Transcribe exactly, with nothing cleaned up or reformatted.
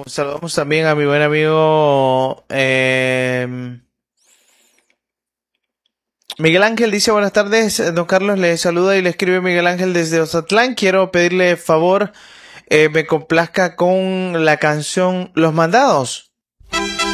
saludamos también a mi buen amigo eh, Miguel Ángel. Dice buenas tardes, don Carlos, le saluda y le escribe Miguel Ángel desde Ozatlán. Quiero pedirle favor, eh, me complazca con la canción Los Mandados.